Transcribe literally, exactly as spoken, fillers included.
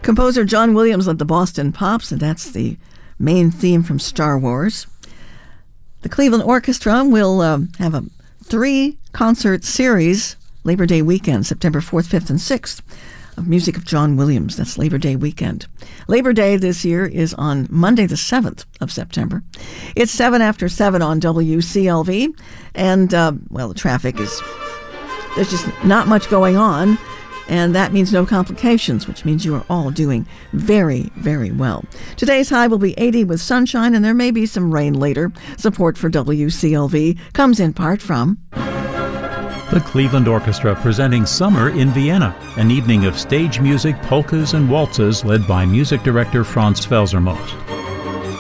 Composer John Williams led the Boston Pops, and that's the main theme from Star Wars. The Cleveland Orchestra will um, have a three-concert series Labor Day weekend, September fourth, fifth, and sixth, of music of John Williams. That's Labor Day weekend. Labor Day this year is on Monday the seventh of September. It's seven after seven on W C L V, and, uh, well, the traffic is, there's just not much going on. And that means no complications, which means you are all doing very, very well. Today's high will be eighty with sunshine, and there may be some rain later. Support for W C L V comes in part from the Cleveland Orchestra presenting Summer in Vienna, an evening of stage music, polkas, and waltzes led by music director Franz Felsermost.